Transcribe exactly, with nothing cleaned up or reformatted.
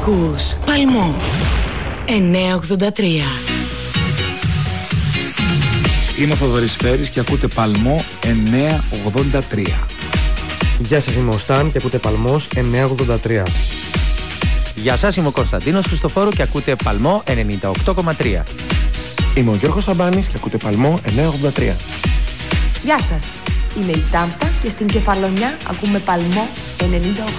Ακούς Παλμό εννιακόσια ογδόντα τρία. Είμαι ο Θοδωρής Φέρης και ακούτε Παλμό εννιακόσια ογδόντα τρία. Γεια σας, είμαι ο Σταν και ακούτε Παλμός εννιακόσια ογδόντα τρία. Γεια σας, είμαι ο Κωνσταντίνος Χριστοφόρου και ακούτε Παλμό ενενήντα οκτώ κόμμα τρία. Είμαι ο Γιώργος Σαμπάνης και ακούτε Παλμό εννιακόσια ογδόντα τρία. Γεια σας, είμαι η Τάμπα και στην Κεφαλονιά ακούμε Παλμό ενενήντα οκτώ.